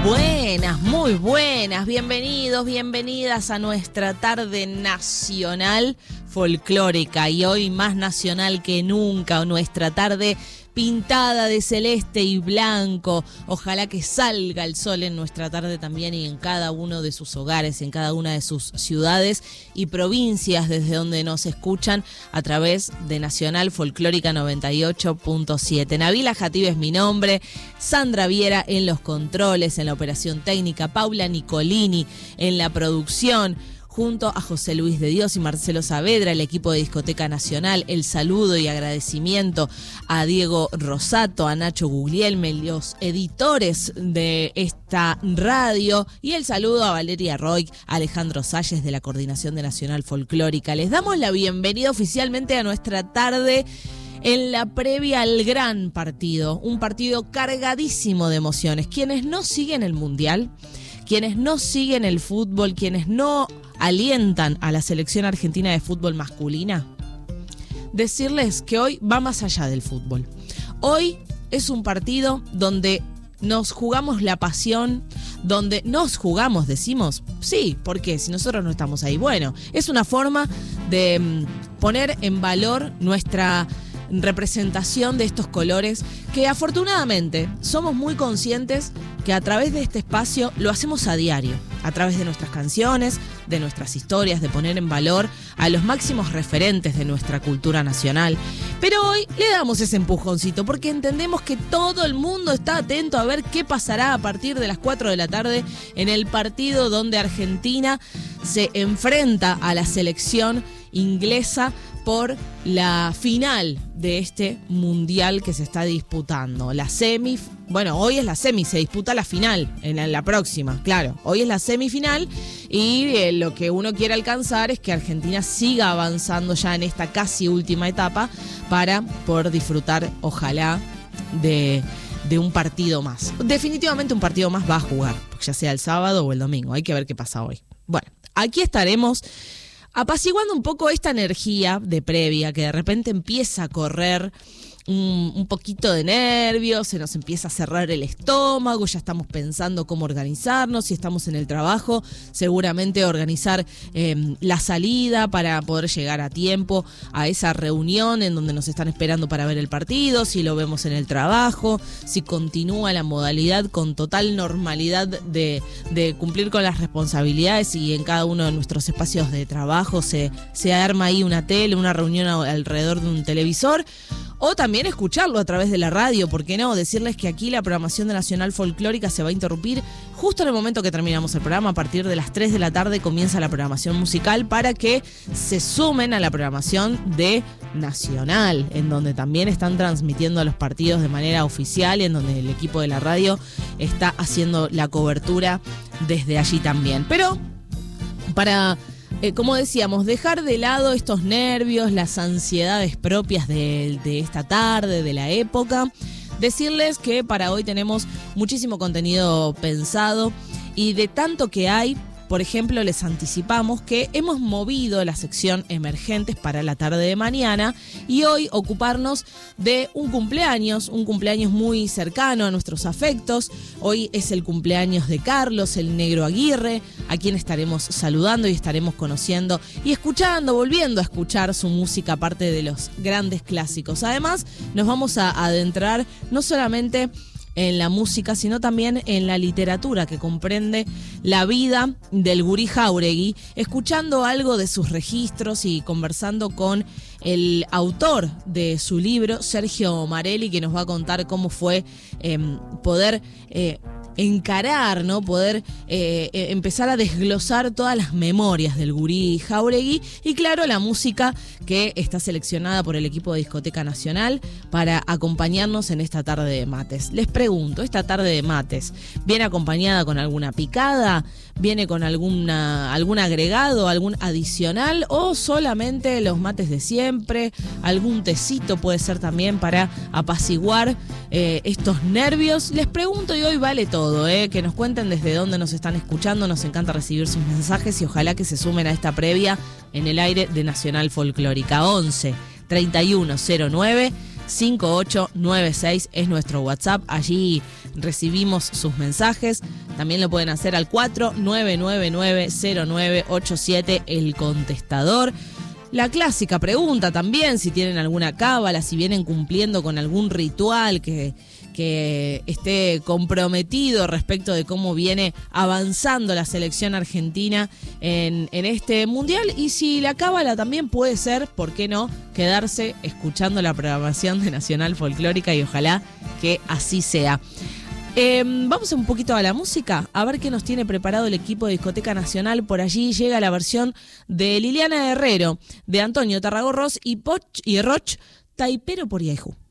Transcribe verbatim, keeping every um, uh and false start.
Buenas, muy buenas, bienvenidos, bienvenidas a nuestra tarde nacional folclórica y hoy más nacional que nunca, nuestra tarde pintada de celeste y blanco. Ojalá que salga el sol en nuestra tarde también y en cada uno de sus hogares, en cada una de sus ciudades y provincias desde donde nos escuchan a través de Nacional Folclórica noventa y ocho punto siete. Nabila Jatib es mi nombre, Sandra Viera en los controles, en la operación técnica, Paula Nicolini en la producción, junto a José Luis de Dios y Marcelo Saavedra, el equipo de Discoteca Nacional. El saludo y agradecimiento a Diego Rosato, a Nacho Guglielme, los editores de esta radio, y el saludo a Valeria Roy, a Alejandro Salles de la Coordinación de Nacional Folclórica. Les damos la bienvenida oficialmente a nuestra tarde en la previa al gran partido, un partido cargadísimo de emociones. Quienes no siguen el Mundial, quienes no siguen el fútbol, quienes no alientan a la selección argentina de fútbol masculina, decirles que hoy va más allá del fútbol. Hoy es un partido donde nos jugamos la pasión, donde nos jugamos, decimos, sí, ¿por qué? Si nosotros no estamos ahí. Bueno, es una forma de mm, poner en valor nuestra representación de estos colores que afortunadamente somos muy conscientes que a través de este espacio lo hacemos a diario, a través de nuestras canciones, de nuestras historias, de poner en valor a los máximos referentes de nuestra cultura nacional. Pero hoy le damos ese empujoncito porque entendemos que todo el mundo está atento a ver qué pasará a partir de las cuatro de la tarde en el partido donde Argentina se enfrenta a la selección inglesa por la final de este mundial que se está disputando. La semi, bueno, hoy es la semi, se disputa la final en la, en la próxima, claro. Hoy es la semifinal y eh, lo que uno quiere alcanzar es que Argentina siga avanzando ya en esta casi última etapa para poder disfrutar, ojalá, de, de un partido más. Definitivamente un partido más va a jugar, ya sea el sábado o el domingo. Hay que ver qué pasa hoy. Bueno, aquí estaremos apaciguando un poco esta energía de previa que de repente empieza a correr, un, un poquito de nervios, se nos empieza a cerrar el estómago, ya estamos pensando cómo organizarnos, si estamos en el trabajo, seguramente organizar eh, la salida para poder llegar a tiempo a esa reunión en donde nos están esperando para ver el partido, si lo vemos en el trabajo, si continúa la modalidad con total normalidad de, de cumplir con las responsabilidades y en cada uno de nuestros espacios de trabajo se, se arma ahí una tele, una reunión alrededor de un televisor. O también escucharlo a través de la radio, ¿por qué no? Decirles que aquí la programación de Nacional Folclórica se va a interrumpir justo en el momento que terminamos el programa. A partir de las tres de la tarde comienza la programación musical para que se sumen a la programación de Nacional, en donde también están transmitiendo los partidos de manera oficial y en donde el equipo de la radio está haciendo la cobertura desde allí también. Pero para... Eh, como decíamos, dejar de lado estos nervios, las ansiedades propias de, de esta tarde, de la época. Decirles que para hoy tenemos muchísimo contenido pensado y de tanto que hay, por ejemplo, les anticipamos que hemos movido la sección emergentes para la tarde de mañana y hoy ocuparnos de un cumpleaños, un cumpleaños muy cercano a nuestros afectos. Hoy es el cumpleaños de Carlos, el Negro Aguirre, a quien estaremos saludando y estaremos conociendo y escuchando, volviendo a escuchar su música, aparte de los grandes clásicos. Además, nos vamos a adentrar no solamente en la música, sino también en la literatura que comprende la vida del Gurí Jáuregui, escuchando algo de sus registros y conversando con el autor de su libro, Sergio Marelli, que nos va a contar cómo fue eh, poder eh, encarar, ¿no? Poder eh, empezar a desglosar todas las memorias del Gurí Jáuregui y claro, la música que está seleccionada por el equipo de Discoteca Nacional para acompañarnos en esta tarde de mates. Les pregunto, ¿esta tarde de mates viene acompañada con alguna picada? ¿Viene con alguna algún agregado, algún adicional o solamente los mates de siempre? ¿Algún tecito puede ser también para apaciguar eh, estos nervios? Les pregunto y hoy vale todo, eh, que nos cuenten desde dónde nos están escuchando. Nos encanta recibir sus mensajes y ojalá que se sumen a esta previa en el aire de Nacional Folclórica. Once treinta y uno cero nueve cinco ocho nueve seis es nuestro WhatsApp. Allí recibimos sus mensajes. También lo pueden hacer al cuatro nueve nueve nueve cero nueve ocho siete, el contestador. La clásica pregunta también, si tienen alguna cábala, si vienen cumpliendo con algún ritual que, que esté comprometido respecto de cómo viene avanzando la selección argentina en, en este mundial. Y si la cábala también puede ser, ¿por qué no?, quedarse escuchando la programación de Nacional Folclórica, y ojalá que así sea. Eh, vamos un poquito a la música, a ver qué nos tiene preparado el equipo de Discoteca Nacional. Por allí llega la versión de Liliana Herrero, de Antonio Tarragorros y Poch y Roch, Taipero por Yaijú.